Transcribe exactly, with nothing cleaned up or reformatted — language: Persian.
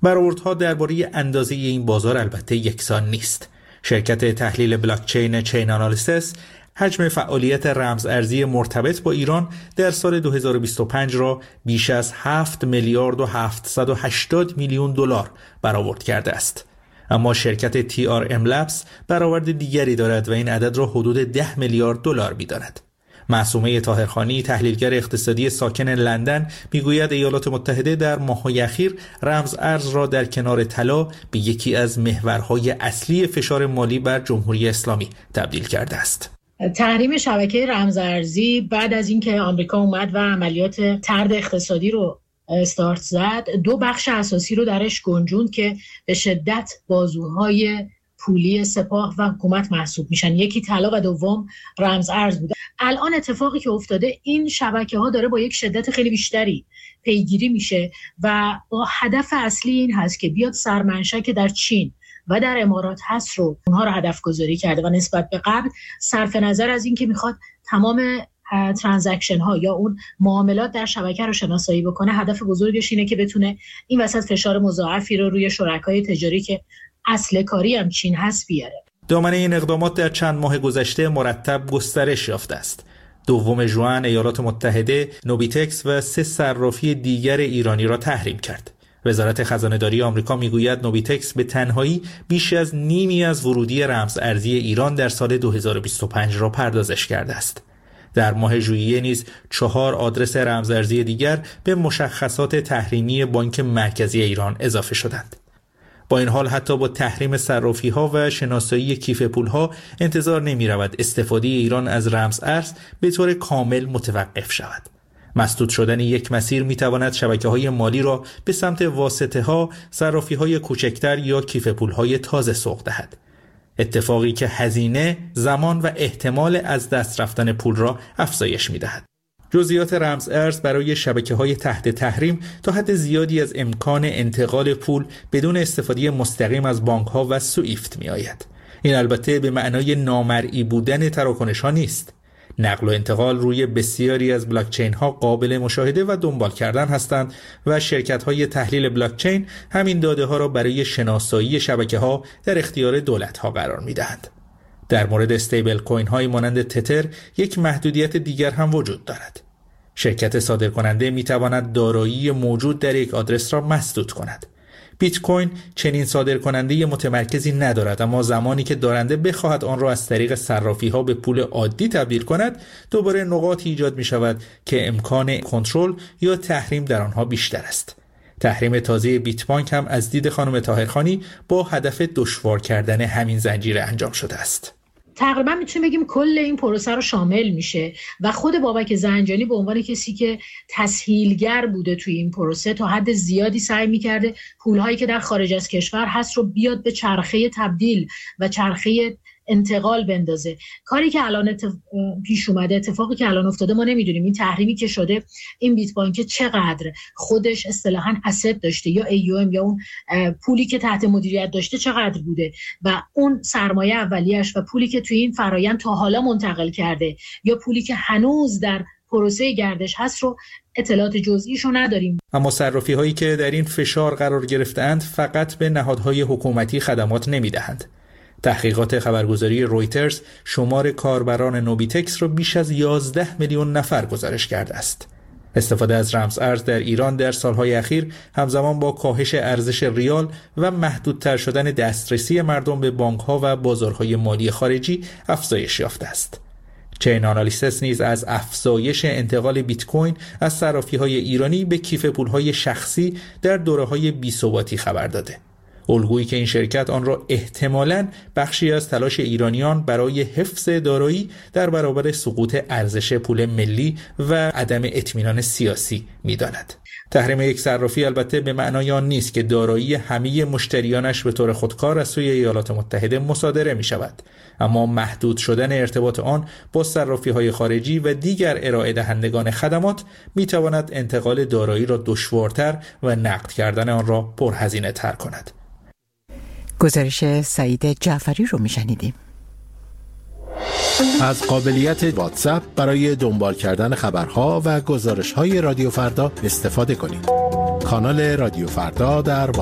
برآوردها درباره اندازه این بازار البته یکسان نیست. شرکت تحلیل بلاکچین چین آنالیسیس حجم فعالیت رمز ارزی مرتبط با ایران در سال دو هزار و بیست و پنج را بیش از هفت میلیارد و هفتصد و هشتاد میلیون دلار برآورد کرده است. اما شرکت تی آر ام لبز برآورد دیگری دارد و این عدد را حدود ده میلیارد دلار می‌داند. معصومه طاهرخانی، تحلیلگر اقتصادی ساکن لندن، میگوید ایالات متحده در ماه‌های اخیر رمز ارز را در کنار طلا به یکی از محورهای اصلی فشار مالی بر جمهوری اسلامی تبدیل کرده است. تحریم شبکه رمز ارزی بعد از اینکه آمریکا اومد و عملیات طرد اقتصادی رو استارت زد، دو بخش اساسی رو درش گنجوند که به شدت بازوهای پولی سپاه و حکومت محسوب میشن. یکی طلا و دوم رمز ارز بوده. الان اتفاقی که افتاده، این شبکه ها داره با یک شدت خیلی بیشتری پیگیری میشه و با هدف اصلی این هست که بیاد سرمنشأ که در چین و در امارات هست رو اونها رو هدف گذاری کرده و نسبت به قبل صرف نظر از این که میخواد تمام ترانزکشن ها یا اون معاملات در شبکه رو شناسایی بکنه، هدف بزرگش اینه که بتونه این وسط فشار مضاعفی رو روی شرکای تجاری که اصل کاری هم چین هست بیاره. دامنه این اقدامات در چند ماه گذشته مرتب گسترش یافته است. دوم ژوئن ایالات متحده نوبیتکس و سه صرافی دیگر ایرانی را تحریم کرد. وزارت خزانه‌داری آمریکا میگوید نوبیتکس به تنهایی بیش از نیمی از ورودی رمز ارزی ایران در سال دو هزار و بیست و پنج را پردازش کرده است. در ماه ژوئیه نیز چهار آدرس رمز ارزی دیگر به مشخصات تحریمی بانک مرکزی ایران اضافه شدند. با این حال حتی با تحریم صرافی‌ها و شناسایی کیف پول‌ها انتظار نمی‌رود استفاده ایران از رمز ارز به طور کامل متوقف شود. مسدود شدن یک مسیر می‌تواند شبکه‌های مالی را به سمت واسطه‌ها، صرافی‌های کوچکتر یا کیف پول‌های تازه سوق دهد. اتفاقی که هزینه، زمان و احتمال از دست رفتن پول را افزایش می‌دهد. جزئیات رمز ارز برای شبکه‌های تحت تحریم تا حد زیادی از امکان انتقال پول بدون استفاده مستقیم از بانک‌ها و سوئیفت می‌آید. این البته به معنای نامرئی بودن تراکنش‌ها نیست. نقل و انتقال روی بسیاری از بلاکچین‌ها قابل مشاهده و دنبال کردن هستند و شرکت‌های تحلیل بلاکچین همین داده‌ها را برای شناسایی شبکه‌ها در اختیار دولت‌ها قرار می‌دهند. در مورد استیبل کوین های مانند تتر یک محدودیت دیگر هم وجود دارد. شرکت صادرکننده می تواند دارایی موجود در یک آدرس را مسدود کند. بیت کوین چنین صادرکننده متمرکزی ندارد، اما زمانی که دارنده بخواهد آن را از طریق صرافی ها به پول عادی تبدیل کند، دوباره نقاطی ایجاد می شود که امکان کنترل یا تحریم در آنها بیشتر است. تحریم تازه بیت بانک هم از دید خانم طاهرخانی با هدف دشوار کردن همین زنجیره انجام شده است. تقریبا میتونیم بگیم کل این پروسه رو شامل میشه و خود بابک زنجانی به عنوان کسی که تسهیلگر بوده توی این پروسه تا حد زیادی سعی میکرده پولهایی که در خارج از کشور هست رو بیاد به چرخه تبدیل و چرخه انتقال بندازه. کاری که الان اتف... پیش اومده، اتفاقی که الان افتاده، ما نمیدونیم این تحریمی که شده این بیت بانک چقدر خودش اصطلاحاً اسید داشته یا ای یو ام یا اون پولی که تحت مدیریت داشته چقدر بوده و اون سرمایه اولیه‌اش و پولی که توی این فرایند تا حالا منتقل کرده یا پولی که هنوز در پروسه گردش هست رو اطلاعات جزئیشو نداریم. اما صرافی هایی که در این فشار قرار گرفتند فقط به نهادهای حکومتی خدمات نمیدهند. تحقیقات خبرگزاری رویترز شمار کاربران نوبیتکس را بیش از یازده میلیون نفر گزارش کرده است. استفاده از رمز ارز در ایران در سالهای اخیر همزمان با کاهش ارزش ریال و محدودتر شدن دسترسی مردم به بانک‌ها و بازارهای مالی خارجی افزایش یافته است. چین آنالیسیس نیز از افزایش انتقال بیت کوین از صرافی‌های ایرانی به کیف پول‌های شخصی در دوره‌های بی‌ثباتی خبر داده. الگویی که این شرکت آن را احتمالاً بخشی از تلاش ایرانیان برای حفظ دارایی در برابر سقوط ارزش پول ملی و عدم اطمینان سیاسی می‌داند. تحریم یک صرافی البته به معنای آن نیست که دارایی همه مشتریانش به طور خودکار از سوی ایالات متحده مصادره می شود، اما محدود شدن ارتباط آن با صرافی‌های خارجی و دیگر ارائه دهندگان خدمات می تواند انتقال دارایی را دشوارتر و نقد کردن آن را پرهزینه تر کند. گزارش سعید جعفری رو میشنیدیم. از قابلیت واتساپ برای دنبال کردن خبرها و گزارش‌های رادیو فردا استفاده کنید. کانال رادیو فردا در